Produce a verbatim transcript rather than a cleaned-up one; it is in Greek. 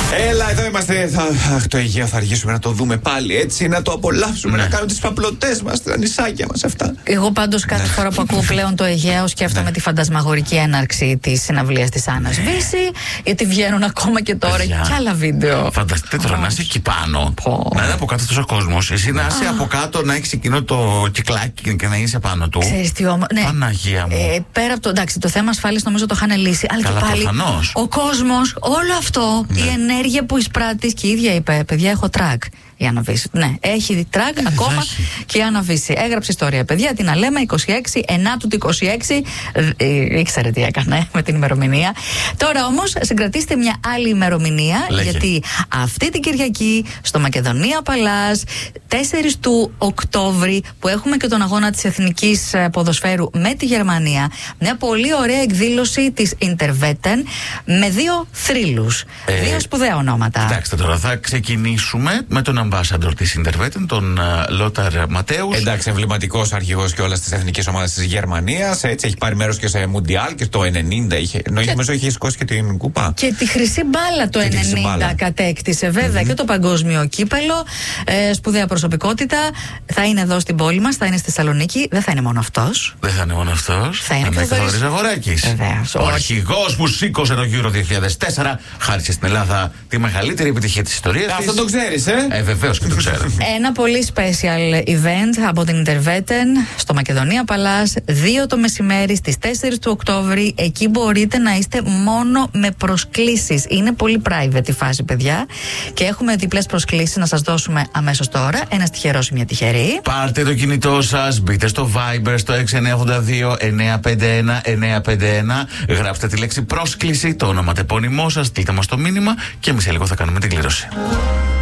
Έλα, εδώ είμαστε. Αχ, το Αιγαίο θα αργήσουμε να το δούμε πάλι έτσι, να το απολαύσουμε, ναι. Να κάνουμε τις παπλωτές μας, τα νησάκια μας αυτά. Εγώ πάντως κάθε ναι. φορά που ακούω πλέον το Αιγαίο σκέφτομαι ναι. τη φαντασμαγορική έναρξη της συναυλίας της Άννας Βύση, γιατί βγαίνουν ακόμα και τώρα Παιδιά. Και άλλα βίντεο. Φανταστείτε τώρα να είσαι εκεί πάνω, oh. να είναι από κάτω τόσο κόσμος, εσύ να είσαι oh. από κάτω, να έχεις εκείνο το κυκλάκι και να είσαι πάνω του. Ξέρεις τι όμως, ναι. Παναγία μου. Ε, πέρα από το, εντάξει, το θέμα ασφάλειας νομίζω το είχαν λύσει, αλλά Καλά, και πάλι προφανώς. Ο κόσμος, όλο αυτό, ναι. η ενέργεια που εισπράττει και η ίδια είπε, παιδιά έχω τρακ. Η Άννα Βύση. Ναι, έχει τρακ ε, ακόμα έχει. Και η Άννα Βύση. Έγραψε ιστορία, παιδιά, τι να λέμε, είκοσι έξι, ενάτου του είκοσι έξι. Ε, ήξερε τι έκανε με την ημερομηνία. Τώρα όμως συγκρατήστε μια άλλη ημερομηνία, Λέγε. γιατί αυτή την Κυριακή στο Μακεδονία Παλάς, τέσσερις του Οκτώβρη, που έχουμε και τον αγώνα της Εθνικής Ποδοσφαίρου με τη Γερμανία, μια πολύ ωραία εκδήλωση της Interwetten με δύο θρύλους. Ε, δύο σπουδαία ονόματα. Κοιτάξτε τώρα, θα ξεκινήσουμε με τον ambassador της Interwetten, τον Λόταρ Ματέους. Εντάξει, εμβληματικός αρχηγός και όλες τις εθνικές ομάδες της Γερμανίας. Έτσι, έχει πάρει μέρος και σε Μουντιάλ και το ενενήντα είχε. Νομίζω είχε σηκώσει και την κούπα. Και τη χρυσή μπάλα το και ενενήντα κατέκτησε, βέβαια, mm-hmm. και το παγκόσμιο κύπελο. Ε, σπουδαία προσωπικότητα. Θα είναι εδώ στην πόλη μας, θα είναι στη Θεσσαλονίκη. Δεν θα είναι μόνο αυτός. Δεν θα είναι μόνο αυτός. Θα είναι και ο Θοδωρής Ζαγοράκης. Ο αρχηγός που σήκωσε το Euro δύο χιλιάδες τέσσερα, χάρισε στην Ελλάδα τη μεγαλύτερη επιτυχία της ιστορίας της. Αυτό το ξέρεις, ε? Ε, βεβαίως και το ξέρω. Ένα πολύ special event από την Interwetten στο Μακεδονία Παλάς, δύο το μεσημέρι στις τέσσερις του Οκτώβρη. Εκεί μπορείτε να είστε μόνο με προσκλήσεις. Είναι πολύ private η φάση, παιδιά. Και έχουμε διπλές προσκλήσεις να σας δώσουμε αμέσως τώρα. Ένας τυχερός ή μια τυχερή. Πάρτε το κινητό σας, μπείτε στο Viber στο έξι εννιά ογδόντα δύο εννιά πέντε ένα εννιά πέντε ένα. Γράψτε τη λέξη πρόσκληση, το όνομα, το επώνυμό σας, στείλτε μας το μήνυμα και εμείς σε λίγο θα κάνουμε την κλήρωση.